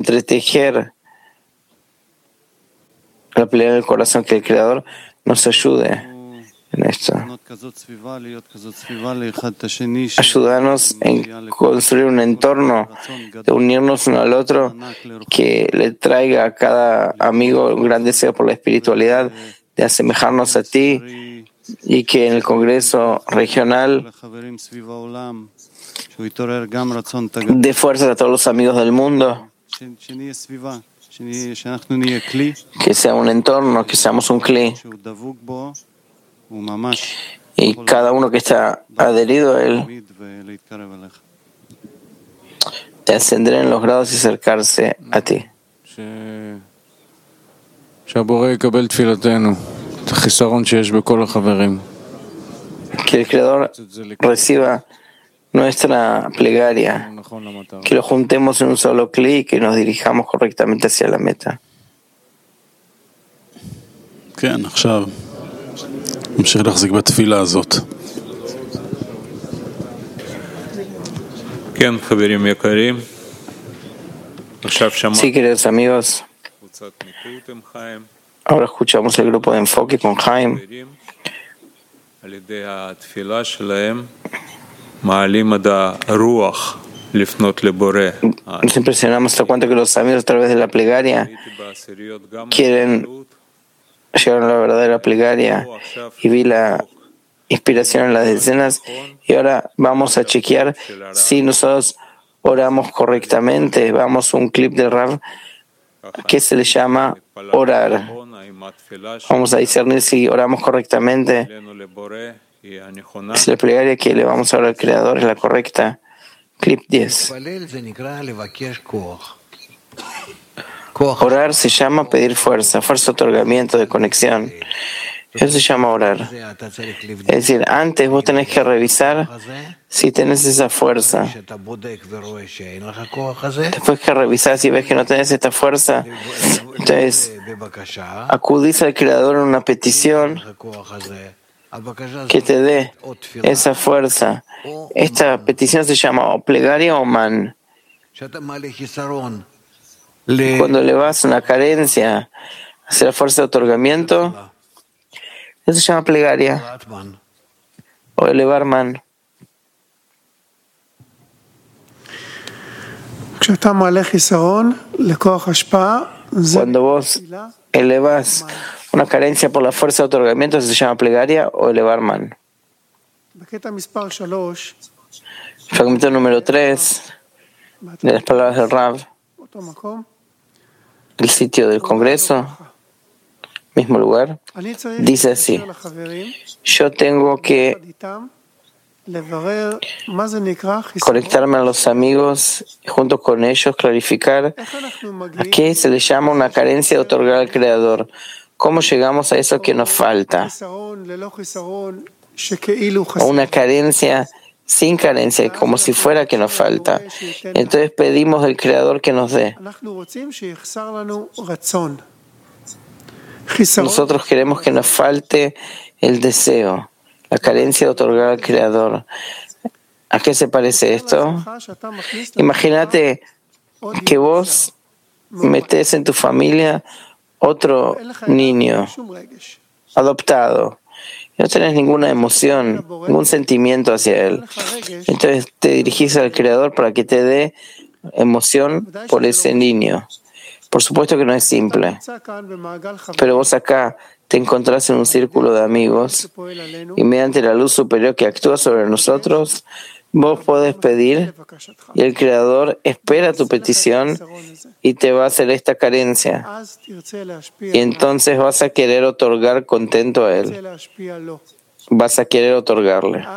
entretejer la pelea del corazón, que el Creador nos ayude en esto. Ayúdanos en construir un entorno de unirnos uno al otro que le traiga a cada amigo un gran deseo por la espiritualidad, de asemejarnos a ti, y que en el Congreso regional dé fuerzas a todos los amigos del mundo, que sea un entorno, que seamos un cli, y cada uno que está adherido a él te ascenderá en los grados y acercarse a ti. Que el Creador reciba nuestra plegaria, que lo juntemos en un solo clic y que nos dirijamos correctamente hacia la meta. Sí, queridos amigos, ahora escuchamos el grupo de enfoque con Jaime. Nos impresionamos hasta cuánto que los amigos a través de la plegaria quieren llegar a la verdadera plegaria, y vi la inspiración en las decenas, y ahora vamos a chequear si nosotros oramos correctamente. Vamos a un clip de Rav que se le llama orar. Vamos a discernir si oramos correctamente, si la plegaria que le vamos a orar al Creador es la correcta. Clip 10. Orar se llama pedir fuerza, otorgamiento de conexión. Eso se llama orar. Es decir, antes vos tenés que revisar si tenés esa fuerza. Después que revisás si ves que no tenés esta fuerza, entonces acudís al Creador en una petición que te dé esa fuerza. Esta petición se llama plegaria o man. Cuando le vas una carencia hacia la fuerza de otorgamiento, eso se llama plegaria o elevar man. Cuando vos elevas una carencia por la fuerza de otorgamiento, eso se llama plegaria o elevar man. Fragmento número 3 de las palabras del Rav, el sitio del Congreso, mismo lugar, dice así: yo tengo que conectarme a los amigos y junto con ellos clarificar a qué se le llama una carencia de otorgar al Creador. ¿Cómo llegamos a eso que nos falta? O una carencia sin carencia, como si fuera que nos falta. Entonces pedimos del Creador que nos dé. Nosotros queremos que nos falte el deseo, la carencia de otorgar al Creador. ¿A qué se parece esto? Imagínate que vos metés en tu familia otro niño adoptado. No tenés ninguna emoción, ningún sentimiento hacia él. Entonces te dirigís al Creador para que te dé emoción por ese niño. Por supuesto que no es simple, pero vos acá te encontrás en un círculo de amigos y mediante la luz superior que actúa sobre nosotros, vos podés pedir y el Creador espera tu petición y te va a hacer esta carencia. Y entonces vas a querer otorgar contento a Él. Vas a querer otorgarle.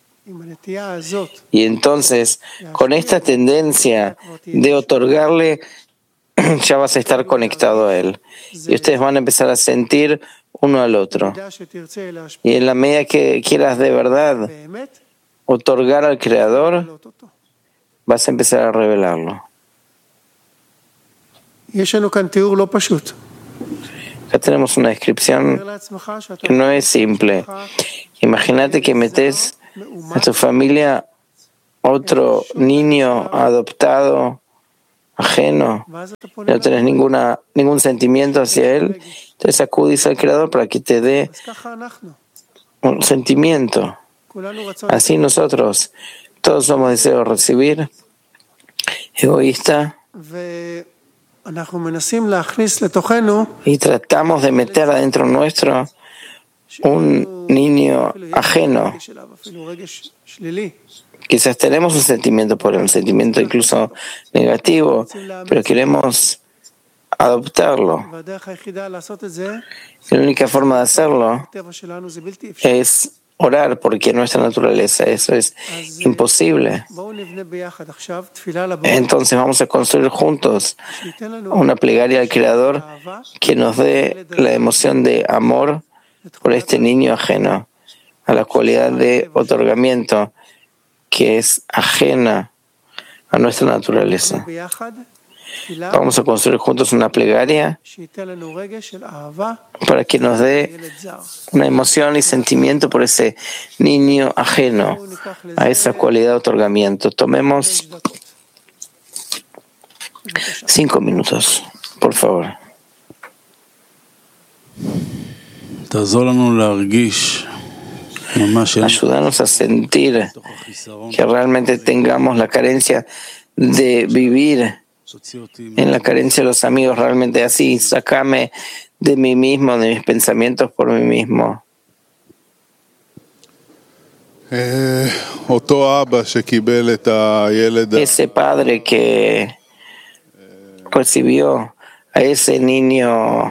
Y entonces, con esta tendencia de otorgarle, ya vas a estar conectado a Él. Y ustedes van a empezar a sentir uno al otro. Y en la medida que quieras de verdad otorgar al Creador, vas a empezar a revelarlo. Acá tenemos una descripción que no es simple. Imagínate que metes a tu familia otro niño adoptado ajeno, y no tenés ningún sentimiento hacia él, entonces acudís al Creador para que te dé un sentimiento. Así nosotros, todos somos deseos de recibir, egoísta, y tratamos de meter adentro nuestro un niño ajeno. Quizás tenemos un sentimiento por él, un sentimiento incluso negativo, pero queremos adoptarlo. La única forma de hacerlo es orar, porque nuestra naturaleza, eso es imposible. Entonces vamos a construir juntos una plegaria al Creador que nos dé la emoción de amor por este niño ajeno, a la cualidad de otorgamiento que es ajena a nuestra naturaleza. Vamos a construir juntos una plegaria para que nos dé una emoción y sentimiento por ese niño ajeno, a esa cualidad de otorgamiento. Tomemos 5 minutos, por favor. Ayúdanos a sentir que realmente tengamos la carencia de vivir en la carencia de los amigos, realmente así. Sácame de mí mismo, de mis pensamientos por mí mismo. Ese padre que recibió a ese niño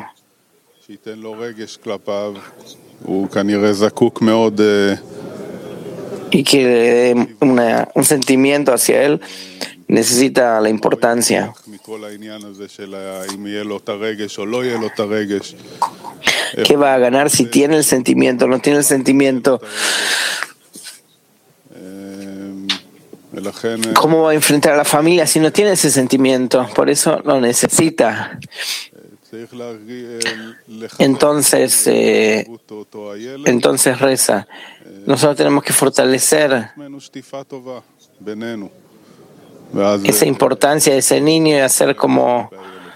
y que le dé un sentimiento hacia él, necesita la importancia. ¿Qué va a ganar si tiene el sentimiento o no tiene el sentimiento? ¿Cómo va a enfrentar a la familia si no tiene ese sentimiento? Por eso lo necesita. Entonces reza. Nosotros tenemos que fortalecer esa importancia de ese niño y hacer como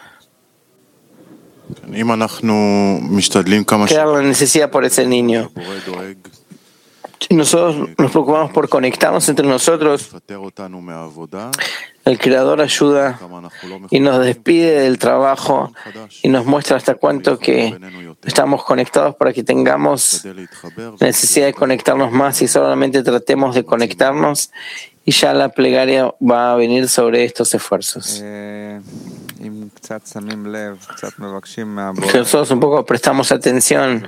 crear la necesidad por ese niño. Nosotros nos preocupamos por conectarnos entre nosotros. El Creador ayuda y nos despide del trabajo y nos muestra hasta cuánto que estamos conectados para que tengamos necesidad de conectarnos más y solamente tratemos de conectarnos, y ya la plegaria va a venir sobre estos esfuerzos. Que nosotros un poco prestamos atención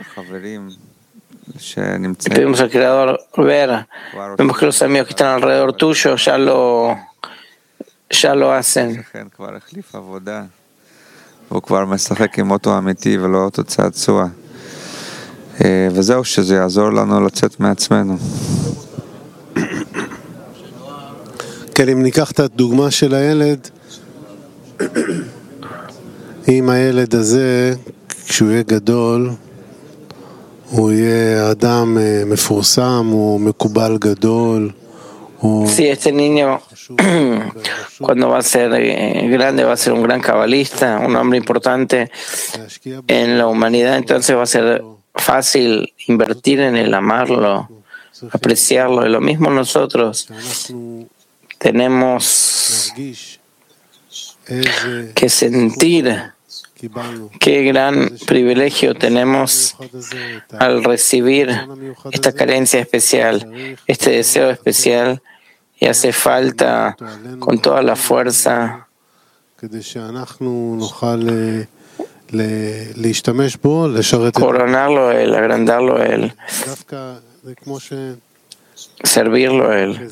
y pedimos al Creador vemos que los amigos que están alrededor tuyo ya lo hacen. כן, אם ניקח את הדוגמה של הילד, אם הילד הזה, כשהוא יהיה גדול, הוא יהיה אדם מפורסם, הוא מקובל גדול, Sí, este niño, cuando va a ser grande, va a ser un gran cabalista, un hombre importante en la humanidad, entonces va a ser fácil invertir en el amarlo, apreciarlo. Y lo mismo nosotros tenemos que sentir qué gran privilegio tenemos al recibir esta carencia especial, este deseo especial, y hace falta con toda la fuerza coronarlo a él, agrandarlo a él, servirlo a él.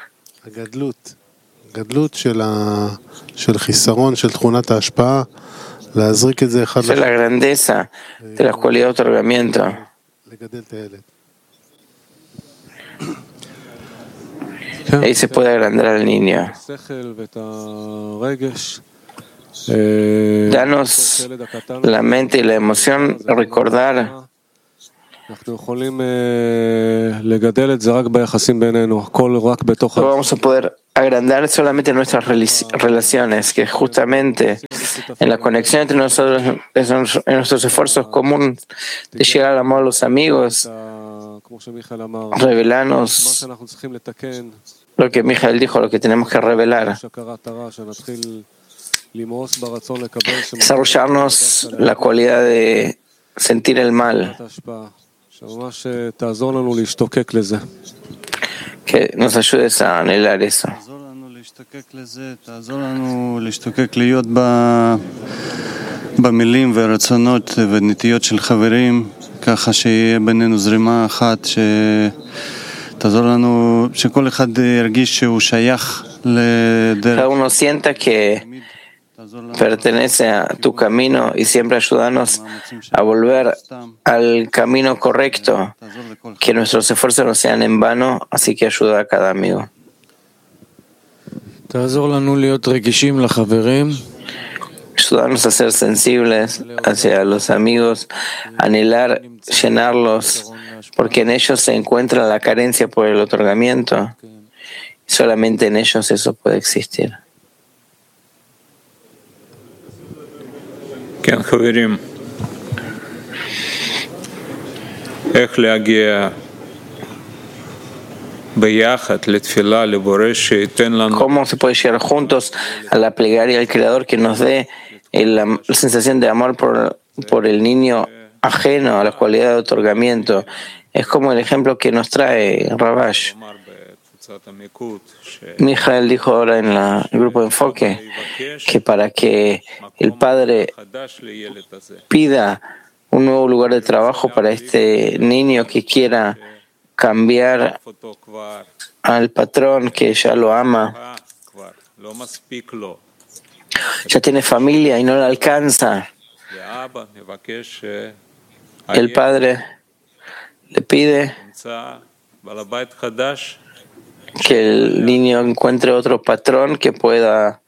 הגדלות של חיסרון של תכונת ההשפעה, להזריק את זה אחד לשני. la grandeza de la cualidad de otorgamiento. לגדל את הילד. Ahí se puede agrandar al niño. Danos la mente y la emoción, recordar. Vamos a poder agrandar solamente nuestras relaciones, que justamente en la conexión entre nosotros, en nuestros esfuerzos comunes de llegar al amor a los amigos, revelarnos lo que Mijael dijo, lo que tenemos que revelar, desarrollarnos la cualidad de sentir el mal, que nos ayudes a anhelar eso. במילים והרצונות ונטיות של חברים, ככה שיהיה בינינו זרימה אחת שתעזור לנו, שכל אחד ירגיש שהוא שייך לדרך. Cada uno sienta que pertenece a tu camino y siempre ayudarnos a volver al camino correcto, que nuestros esfuerzos no sean en vano, así que ayuda a cada amigo. Ayudarnos a ser sensibles hacia los amigos, anhelar, llenarlos, porque en ellos se encuentra la carencia por el otorgamiento. Solamente en ellos eso puede existir. כן, חברים, איך להגיע ביחד לתפילה לבורא שייתן לנו ¿Cómo se puede llegar juntos a la plegaria al Creador que nos dé la sensación de amor por el niño ajeno a la cualidad de otorgamiento? Es como el ejemplo que nos trae Rabash. Mijael dijo ahora en el grupo de enfoque que para que el padre pida un nuevo lugar de trabajo para este niño que quiera cambiar al patrón que ya lo ama, ya tiene familia y no le alcanza, el padre le pide que el niño encuentre otro patrón que pueda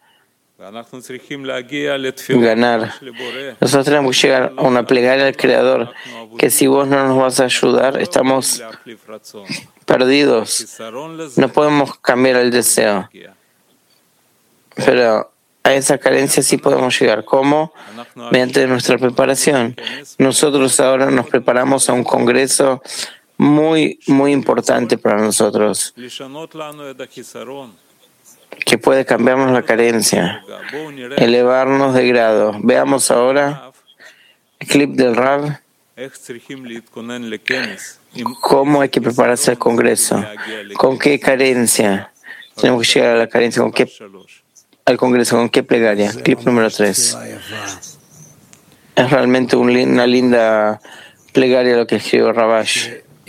ganar. Nosotros tenemos que llegar a una plegaria al Creador, que si vos no nos vas a ayudar, estamos perdidos. No podemos cambiar el deseo. Pero a esa carencia sí podemos llegar. ¿Cómo? Mediante nuestra preparación. Nosotros ahora nos preparamos a un congreso muy, muy importante para nosotros, que puede cambiarnos la carencia, elevarnos de grado. Veamos ahora el clip del Rav, cómo hay que prepararse al Congreso, con qué carencia tenemos que llegar a la carencia, al Congreso, con qué plegaria. Clip número 3. Es realmente una linda plegaria lo que escribió Rabash,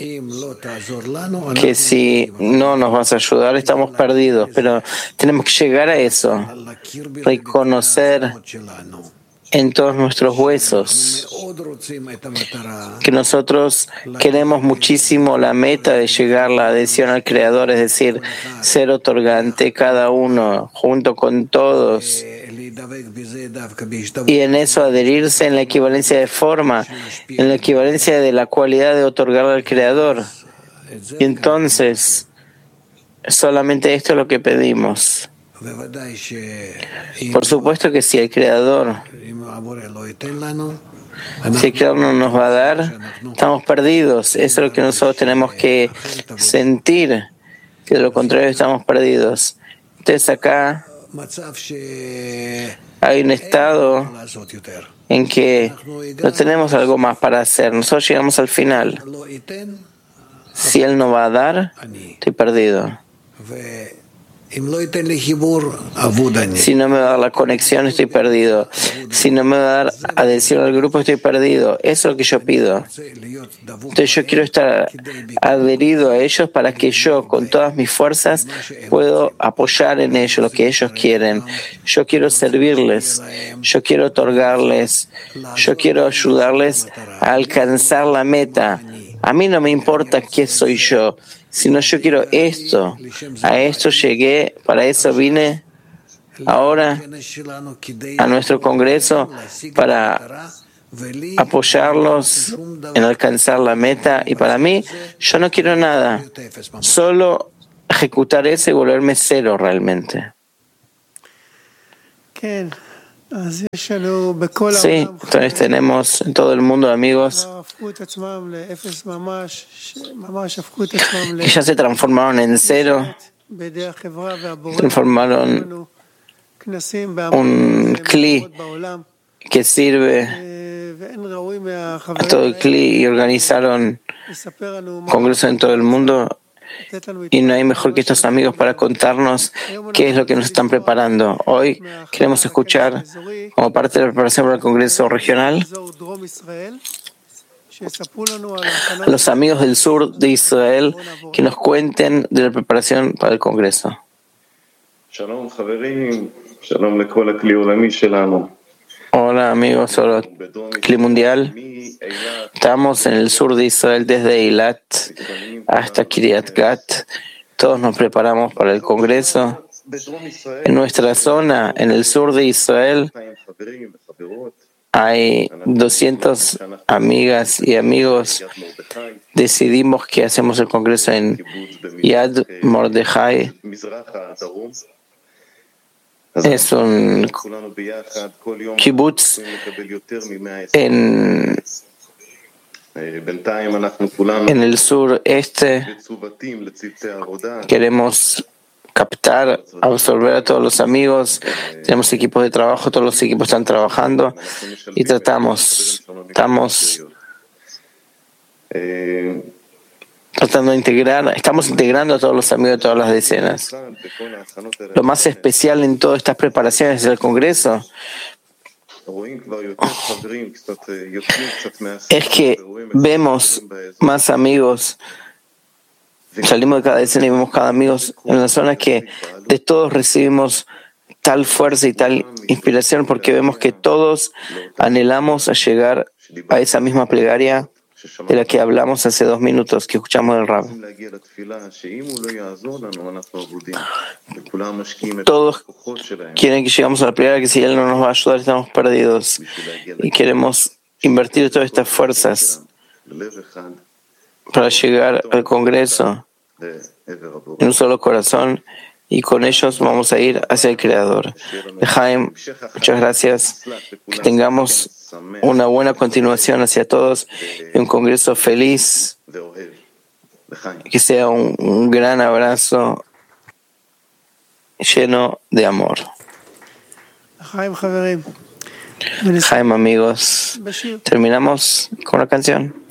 que si no nos vas a ayudar estamos perdidos, pero tenemos que llegar a eso, reconocer en todos nuestros huesos que nosotros queremos muchísimo la meta de llegar a la adhesión al Creador, es decir, ser otorgante cada uno junto con todos, y en eso adherirse en la equivalencia de forma, en la equivalencia de la cualidad de otorgar al Creador. Y entonces solamente esto es lo que pedimos. Por supuesto que si el Creador no nos va a dar, estamos perdidos. Eso es lo que nosotros tenemos que sentir, que de lo contrario estamos perdidos. Entonces acá hay un estado en que no tenemos algo más para hacer. Nosotros llegamos al final. Si Él no va a dar, estoy perdido. Si no me va a dar la conexión, estoy perdido. Si no me va a dar adhesión al grupo, estoy perdido. Eso es lo que yo pido. Entonces yo quiero estar adherido a ellos para que yo, con todas mis fuerzas, puedo apoyar en ellos lo que ellos quieren. Yo quiero servirles. Yo quiero otorgarles. Yo quiero ayudarles a alcanzar la meta. A mí no me importa qué soy yo, sino yo quiero esto. A esto llegué, para eso vine ahora a nuestro congreso, para apoyarlos en alcanzar la meta. Y para mí, yo no quiero nada, solo ejecutar eso y volverme cero realmente. Sí, entonces tenemos en todo el mundo amigos que ya se transformaron en cero, transformaron un cli que sirve a todo el cli y organizaron congresos en todo el mundo. Y no hay mejor que estos amigos para contarnos qué es lo que nos están preparando. Hoy queremos escuchar, como parte de la preparación para el Congreso Regional, a los amigos del sur de Israel que nos cuenten de la preparación para el Congreso. Hola amigos, hola Cli Mundial. Estamos en el sur de Israel desde Eilat hasta Kiryat Gat. Todos nos preparamos para el Congreso. En nuestra zona, en el sur de Israel, hay 200 amigas y amigos. Decidimos que hacemos el Congreso en Yad Mordechai. Es un kibutz en el sureste. Queremos captar, absorber a todos los amigos. Tenemos equipos de trabajo, todos los equipos están trabajando y estamos tratando de integrar, estamos integrando a todos los amigos de todas las decenas. Lo más especial en todas estas preparaciones del Congreso es que vemos más amigos, salimos de cada decena y vemos cada amigo en la zona que de todos recibimos tal fuerza y tal inspiración porque vemos que todos anhelamos a llegar a esa misma plegaria de la que hablamos hace 2 minutos, que escuchamos del Rab. Todos quieren que lleguemos a la plegaria, que si Él no nos va a ayudar estamos perdidos. Y queremos invertir todas estas fuerzas para llegar al Congreso en un solo corazón y con ellos vamos a ir hacia el Creador. Jaime, muchas gracias. Que tengamos una buena continuación hacia todos y un Congreso feliz. Que sea un gran abrazo lleno de amor. Jaime, amigos, terminamos con la canción.